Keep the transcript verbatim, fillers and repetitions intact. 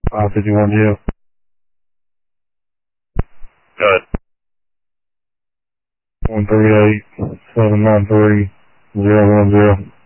five fifty-one Geo. Good. one three eight, seven nine three, zero one zero.